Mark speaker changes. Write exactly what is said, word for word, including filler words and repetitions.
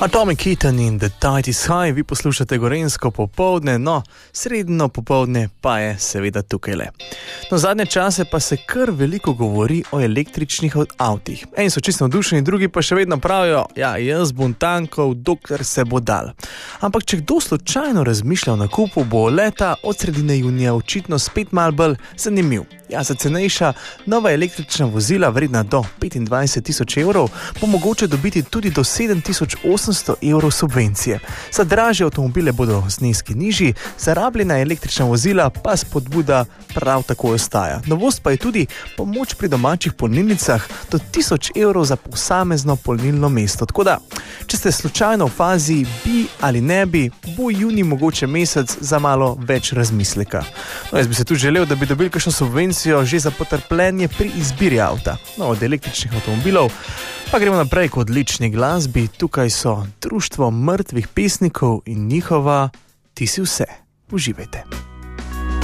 Speaker 1: Atomic Kitten in The Tide is High, vi poslušate Gorenjsko popoldne, no, sredino popoldne pa je seveda tukaj le. No, zadnje čase pa se kar veliko govori o električnih avtih. Eni so čisto navdušeni, drugi pa še vedno pravijo, ja, jaz bom tankal, dokler se bo dal. Ampak če kdo slučajno razmišlja o nakupu, bo leta od sredine junija očitno spet malo bolj zanimiv. Ja, za cenejša nova električna vozila, vredna do petindvajset tisoč evrov, bo mogoče dobiti tudi do sedem tisoč osemsto evrov subvencije. Za dražje avtomobile bodo zneski nižji, za rabljena električna vozila pa spodbuda prav tako ostaja. Novost pa je tudi pomoč pri domačih polnilnicah do tisoč evrov za posamezno polnilno mesto. Tako da, če ste slučajno v fazi bi ali ne bi, bo junij mogoče mesec za malo več razmisleka. No, jaz bi se tu želel, da bi dobili kakšno subvencijo že za potrpljenje pri izbiri avta. No, od električnih avtomobilov pa gremo naprej k odlični glasbi. Tukaj so Društvo mrtvih pesnikov in njihova Ti si vse. Uživajte.